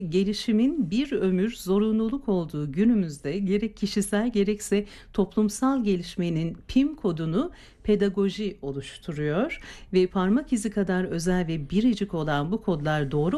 Gelişimin bir ömür zorunluluk olduğu günümüzde gerek kişisel gerekse toplumsal gelişmenin PIM kodunu pedagoji oluşturuyor ve parmak izi kadar özel ve biricik olan bu kodlar doğru